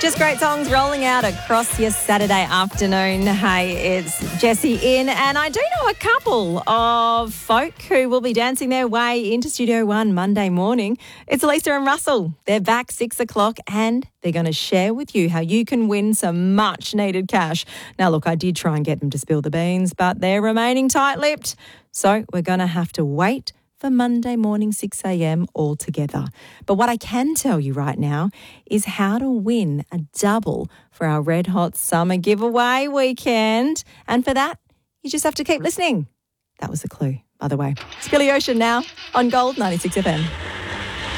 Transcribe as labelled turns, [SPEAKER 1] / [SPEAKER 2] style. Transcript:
[SPEAKER 1] Just great songs rolling out across your Saturday afternoon. Hey, it's Jessie in, and I do know a couple of folk who will be dancing their way into Studio One Monday morning. It's Lisa and Russell. They're back 6 o'clock and they're going to share with you how you can win some much needed cash. Now, look, I did try and get them to spill the beans, but they're remaining tight-lipped. So we're going to have to wait for Monday morning 6 a.m. altogether. But what I can tell you right now is how to win a double for our Red Hot Summer Giveaway weekend. And for that, you just have to keep listening. That was the clue, by the way. It's Billy Ocean now on Gold 96 FM.